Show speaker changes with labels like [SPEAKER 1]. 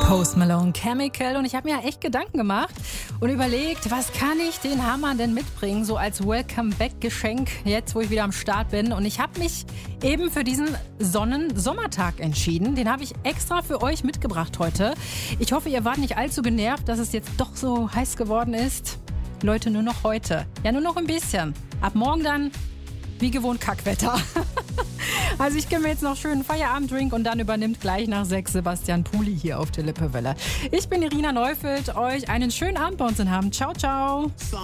[SPEAKER 1] Post Malone, Chemical. Und ich habe mir echt Gedanken gemacht und überlegt, was kann ich den Hammer denn mitbringen, so als Welcome-Back-Geschenk, jetzt wo ich wieder am Start bin. Und ich habe mich eben für diesen Sommertag entschieden. Den habe ich extra für euch mitgebracht heute. Ich hoffe, ihr wart nicht allzu genervt, dass es jetzt doch so heiß geworden ist. Leute, nur noch heute. Ja, nur noch ein bisschen. Ab morgen dann, wie gewohnt, Kackwetter. Also ich gebe mir jetzt noch schön einen Feierabenddrink und dann übernimmt gleich nach 6 Sebastian Puli hier auf der Lippewelle. Ich bin Irina Neufeld, euch einen schönen Abend bei uns in Hamm. Ciao, ciao.